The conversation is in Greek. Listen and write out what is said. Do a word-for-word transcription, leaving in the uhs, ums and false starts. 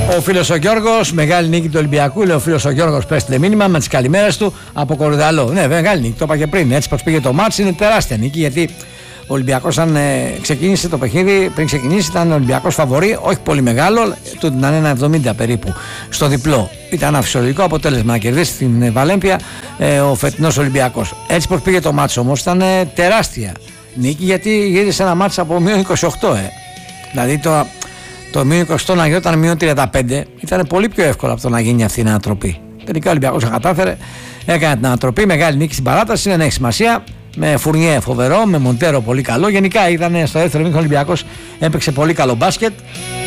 Ο φίλος ο Γιώργος, μεγάλη νίκη του Ολυμπιακού. Λέει ο φίλος ο Γιώργος, πέστε μήνυμα με τις καλημέρες του από Κορυδαλό. Ναι, μεγάλη νίκη, το είπα και πριν. Έτσι πως πήγε το μάτς, είναι τεράστια νίκη, γιατί ο Ολυμπιακός, αν ε, ξεκίνησε το παιχνίδι, πριν ξεκινήσει, ήταν ο Ολυμπιακός φαβορί, όχι πολύ μεγάλο, του ήταν ένα εβδομήντα περίπου στο διπλό. Ήταν ένα φυσιολογικό αποτέλεσμα να κερδίσει την Βαλένθια ε, ο φετινός Ολυμπιακός. Έτσι πως πήγε το μάτς όμως, ήταν ε, τεράστια νίκη, γιατί γύρισε ένα μάτς από μείον είκοσι οκτώ. Ε. Δηλαδή το. Το μείον είκοσι οκτώ να γινόταν μείον τριάντα πέντε, ήταν πολύ πιο εύκολο από το να γίνει αυτή η ανατροπή. Τελικά ο Ολυμπιακός κατάφερε, έκανε την ανατροπή, μεγάλη νίκη στην παράταση, δεν έχει σημασία. Με Φουρνιέ φοβερό, με Μοντέρο πολύ καλό. Γενικά ήταν στο δεύτερο μήχρονο ο Ολυμπιακός, έπαιξε πολύ καλό μπάσκετ.